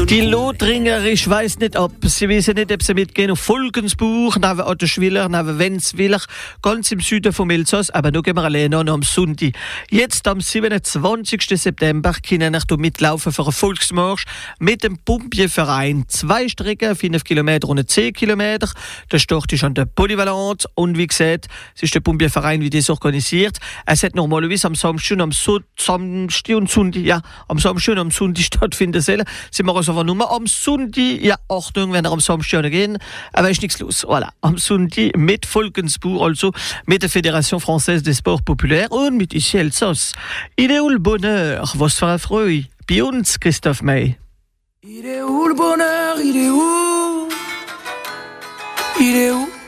Die Lothringer, ich weiss nicht, ob sie wissen nicht, ob sie mitgehen auf Volkensbuch, neben Otterschwiller, neben Wenzwiller, ganz im Süden vom Elsass, aber nur gehen wir alleine noch am Sonntag. Jetzt am 27. September können wir mitlaufen für einen Volksmarsch mit dem Pumpierverein. 2 Strecken, 5 Kilometer und 10 Kilometer. Der Start ist an der Polyvalente und wie gesagt, es ist der Pumpierverein, wie das organisiert. Es hat normalerweise am Samstag und Sonntag, ja, am Samstag und am Sonntag stattfinden sollen. Sie machen es aber nur am Sonntag, ja, Achtung, wenn er am Samstag gehen, aber ist nichts los. Voilà, am Sonntag mit Volkensbuch, also mit der Fédération Française des Sports Populaires und mit ici Elsass. Il est où le bonheur? Was für eine Freude? Bei uns, Christoph May. Il est où le bonheur? Il est où? Il est où